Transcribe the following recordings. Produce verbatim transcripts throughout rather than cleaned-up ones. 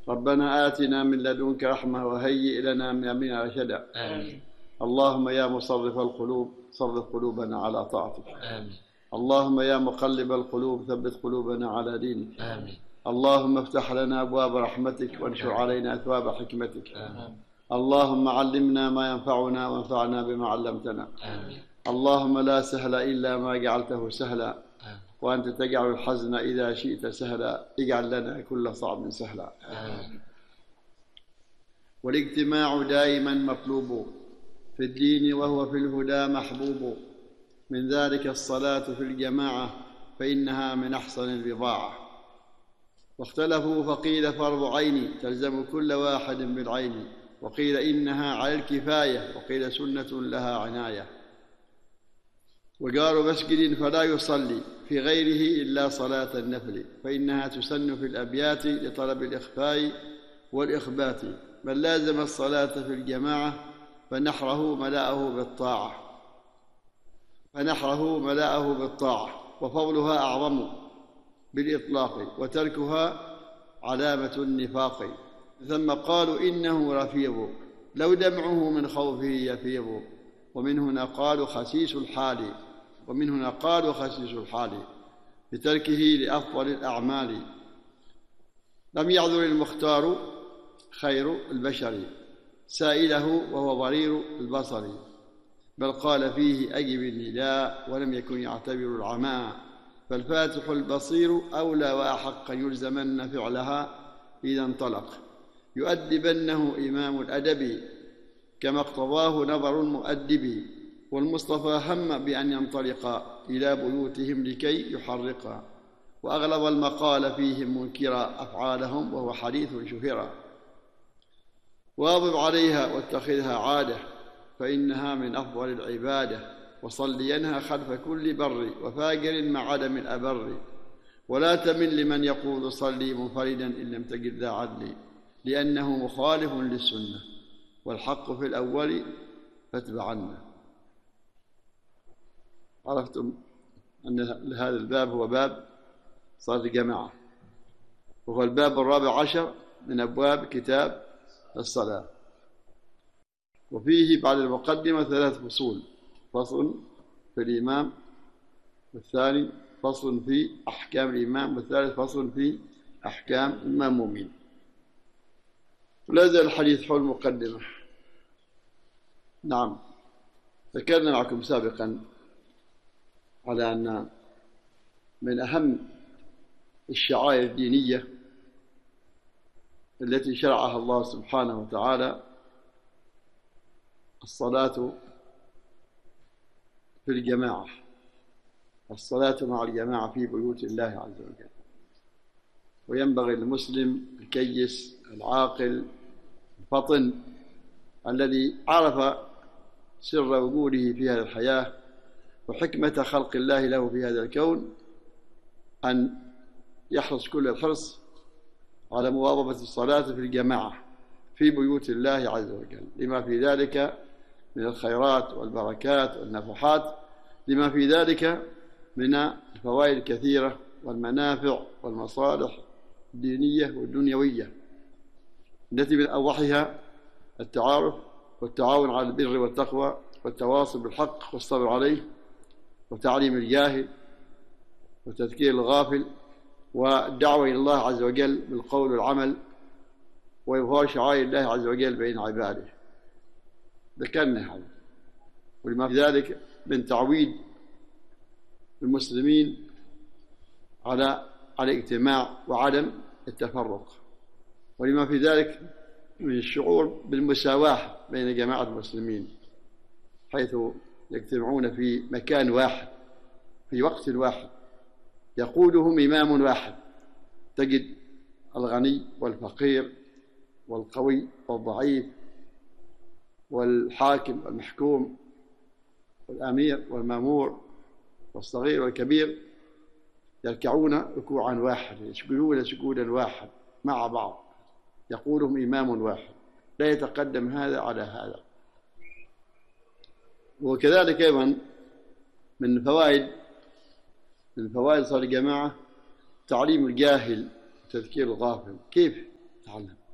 ربنا آتنا من لدنك رحمة وهيئ لنا من أمرنا رشدا. آمين. اللهم يا مصرف القلوب صرف قلوبنا على طاعتك. آمين. اللهم يا مقلب القلوب ثبت قلوبنا على دينك. آمين. اللهم افتح لنا أبواب رحمتك وانشر علينا أثواب حكمتك. آمين. اللهم علمنا ما ينفعنا وانفعنا بما علمتنا. آمين. اللهم لا سهل إلا ما جعلته سهلا، آمين. وأنت تجعل الحزن إذا شئت سهلا، اجعل لنا كل صعب سهلا. آمين. والاجتماع دائما مطلوب في الدين وهو في الهدى محبوب، من ذلك الصلاة في الجماعة فإنها من أحسن البضاعة. واختلفوا فقيل فرض عين تلزم كل واحد بالعين، وقيل إنها على الكفاية، وقيل سنة لها عناية. وجار مسجد فلا يصلي في غيره إلا صلاة النفل، فإنها تسن في الأبيات لطلب الإخفاء والإخبات. من لازم الصلاة في الجماعة فنحره ملأه بالطاعة فنحره ملأه بالطاعة وفضلها أعظم بالإطلاق، وتركها علامة النفاق. ثم قالوا إنه رفيض لو دمعه من خوفه يفيض، ومن هنا قالوا خسيس الحال ومن هنا قالوا خسيس الحال بتركه لأفضل الأعمال. لم يعذر المختار خير البشر سائله وهو ضرير البصر، بل قال فيه أجب النداء ولم يكن يعتبر العماء. فالفاتح البصير أولى وأحق يلزمن فعلها إذا انطلق، يؤدبنه إمام الأدب كما اقتضاه نظر المؤدب. والمصطفى هم بأن ينطلق إلى بيوتهم لكي يحرق، وأغلظ المقال فيهم منكرا أفعالهم وهو حديث شهرا. واظب عليها واتخذها عادة فإنها من أفضل العبادة، وصلينها خلف كل بر وفاجر مع عدم الأبر. ولا تمن لمن يقول صلي منفردا إن لم تجد ذا عدل، لأنه مخالف للسنة والحق في الأول فاتبعنا. عرفتم أن هذا الباب هو باب صلاة الجماعة، وهو الباب الرابع عشر من أبواب كتاب الصلاة. وفيه بعد المقدمة ثلاث فصول: فصل في الإمام، والثاني فصل في أحكام الإمام، والثالث فصل في أحكام المأمومين. لا زال الحديث حول المقدمة. نعم، ذكرنا معكم سابقا على أن من أهم الشعائر الدينية التي شرعها الله سبحانه وتعالى الصلاة في الجماعة، الصلاة مع الجماعة في بيوت الله عز وجل. وينبغي للمسلم الكيس العاقل الفطن الذي عرف سر وجوده في هذه الحياة وحكمة خلق الله له في هذا الكون أن يحرص كل الحرص على مواظبة الصلاة في الجماعة في بيوت الله عز وجل، لما في ذلك من الخيرات والبركات والنفحات، لما في ذلك من الفوائد الكثيرة والمنافع والمصالح الدينية والدنيوية، التي من أوضحها التعارف والتعاون على البر والتقوى والتواصل بالحق والصبر عليه، وتعليم الجاهل وتذكير الغافل، والدعوة إلى الله عز وجل بالقول والعمل، وإظهار شعائر الله عز وجل بين عباده. ذكرنا هذا، ولما في ذلك من تعويد المسلمين على على الاجتماع وعدم التفرق، ولما في ذلك من الشعور بالمساواة بين جماعة المسلمين، حيث يجتمعون في مكان واحد في وقت واحد يقودهم إمام واحد. تجد الغني والفقير والقوي والضعيف والحاكم والمحكوم والأمير والمأمور والصغير والكبير يركعون ركوعا واحدا، يسجدون سجودا واحد مع بعض، يقودهم إمام واحد، لا يتقدم هذا على هذا. وكذلك أيضا من فوائد من فوائد صلاة الجماعة تعليم الجاهل وتذكير الغافل. كيف تعلم؟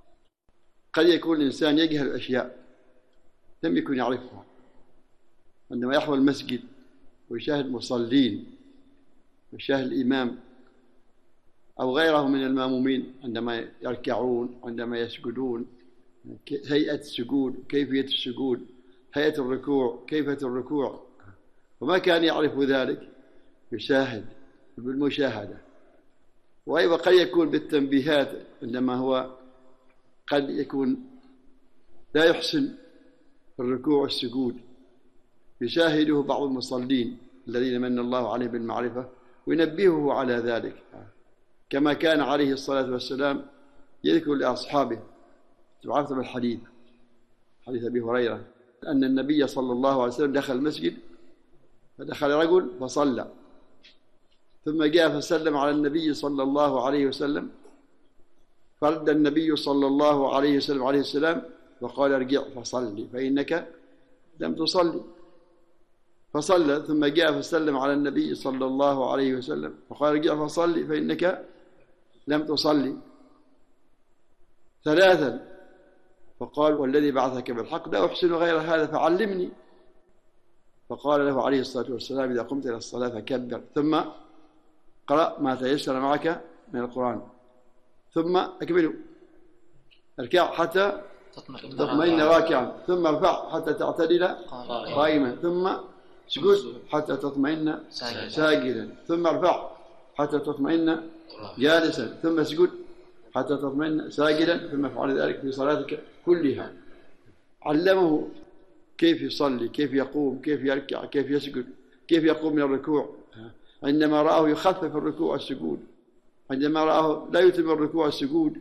قد يكون الإنسان يجهل أشياء لم يكن يعرفها عندما يحضر المسجد ويشاهد مصلين ويشاهد الإمام أو غيره من المامومين عندما يركعون عندما يسجدون، هيئة السجود، كيفية السجود، هيئة الركوع، كيفية الركوع، وما كان يعرف ذلك يشاهد بالمشاهدة. وأيضا قد يكون بالتنبيهات عندما هو قد يكون لا يحسن الركوع والسجود يشاهده بعض المصلين الذين من الله عليه بالمعرفة وينبهه على ذلك، كما كان عليه الصلاة والسلام يذكر لأصحابه. تعرف بالحديث حديث أبي هريرة أن النبي صلى الله عليه وسلم دخل المسجد فدخل رجل فصلى ثم جاء فسلم على النبي صلى الله عليه وسلم فرد النبي صلى الله عليه وسلم عليه السلام وقال ارجع فصلي فإنك لم تصلي، فصلى ثم جاء فسلم على النبي صلى الله عليه وسلم وقال ارجع فصلي فإنك لم تصلي ثلاثا، فقال والذي بعثك بالحق لا أحسن غير هذا فعلمني، فقال له عليه الصلاة والسلام إذا قمت إلى الصلاة فكبر ثم قرأ ما تيسر معك من القرآن ثم أكمله، اركع حتى تطمئن راكعا ثم ارفع حتى تعتدل قائما ثم اسجد حتى تطمئن ساجدا ثم ارفع حتى تطمئن جالسا ثم اسجد حتى تطمئن ساجدا ثم افعل ذلك في صلاتك كلها. علمه كيف يصلي، كيف يقوم، كيف يركع، كيف يسجد، كيف يقوم من الركوع، عندما رآه يخفف الركوع والسجود، عندما رآه لا يتم الركوع والسجود.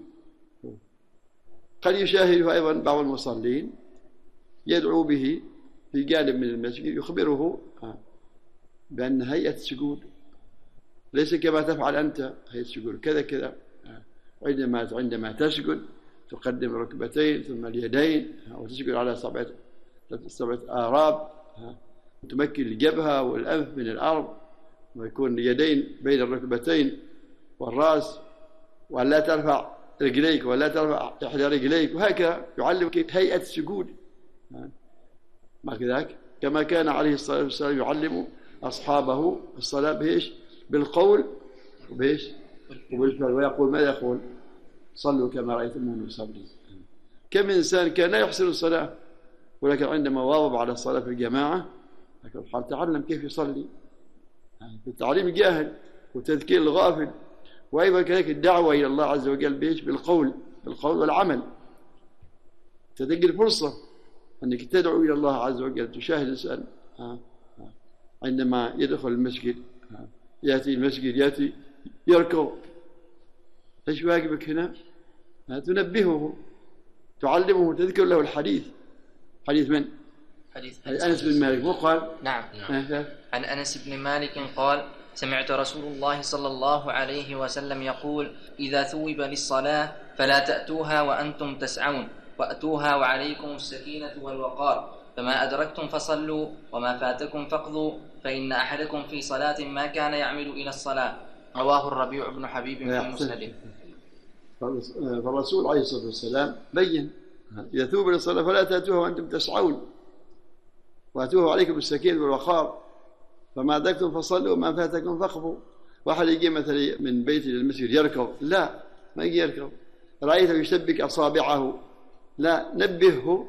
قد يشاهده أيضا بعض المصلين يدعو به في جانب من المسجد يخبره بأن هيئة السجود ليس كما تفعل أنت، هيئة السجود كذا كذا، عندما عندما تسجد تقدم الركبتين ثم اليدين وتسجد على سبعة سبعة آراب، تمكن الجبهة والأنف من الأرض ويكون اليدين بين الركبتين والرأس، ولا ترفع رجليك ولا ترفع إحدى رجليك، وهكذا يعلم كيف هيئة السجود. ما كذلك كما كان عليه الصلاة والسلام يعلم أصحابه الصلاة بإيش؟ بالقول وبإيش؟ وبالفعل. ويقول ماذا يقول؟ صلوا كما رأيتموني يصلي. كم إنسان كان لا يحسن الصلاة ولكن عندما واظب على الصلاة في الجماعة قال تعلم كيف يصلي. التعليم الجاهل وتذكير الغافل، وأيضا كذلك الدعوة إلى الله عز وجل بإيش؟ بالقول بالقول والعمل. تدق الفرصة أنك تدعو إلى الله عز وجل. تشاهد الإنسان عندما يدخل المسجد يأتي المسجد يأتي يركض، إيش واجبك هنا؟ تنبهه، تعلمه، تذكر له الحديث. حديث من؟ حديث أنس بن مالك وقال نعم عن أنس بن مالك قال سمعت رسول الله صلى الله عليه وسلم يقول إذا ثوب للصلاة فلا تأتوها وأنتم تسعون وأتوها وعليكم السكينة والوقار، فما أدركتم فصلوا وما فاتكم فاقضوا، فإن أحدكم في صلاة ما كان يعمل إلى الصلاة. رواه الربيع بن حبيب في مسنده. فالرسول عليه الصلاة والسلام بين إذا ثوب للصلاة فلا تأتوها وأنتم تسعون وأتوها وعليكم السكينة والوقار، فما أدركتم فصلوا وما فاتكم فاقضوا. واحد يجي مثلا من بيته للمسجد يركض، لا ما يجي يركض. رأيته يشبك أصابعه، لا نبهه،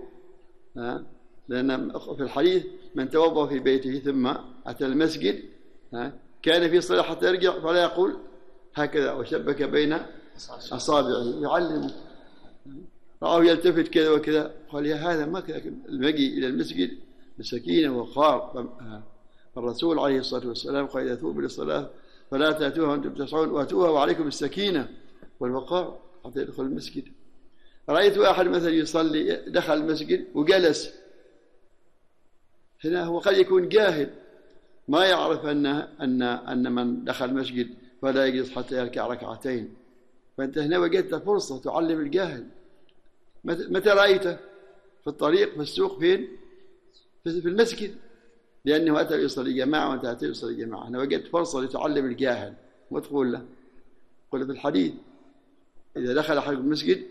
لأن في الحديث من توضأ في بيته ثم أتى المسجد كان في صلاة حتى يرجع فلا يقول هكذا وشبك بين أصابعه، يعلمه. رأاه يلتفت كذا وكذا قال يا هذا ما كذا. المجيء إلى المسجد بسكينة ووقار. الرسول عليه الصلاة والسلام قال إذا ثوبوا للصلاة فلا تأتوها وأنتم تسعون وأتوها وعليكم السكينة والوقار حتى يدخل المسجد. رأيت واحد مثلا يصلي دخل المسجد وجلس، هنا هو قد يكون جاهل ما يعرف أن أن أن من دخل المسجد فلا يجلس حتى يركع ركعتين، فأنت هنا وجدت فرصة تعلم الجاهل. متى رأيته؟ في الطريق، في السوق، فين؟ في المسجد، لأنه أتى يصلي جماعة وأنت أتى يصلي جماعة. أنا وجدت فرصة لتعلم الجاهل وتقول له، قل في الحديث إذا دخل أحد المسجد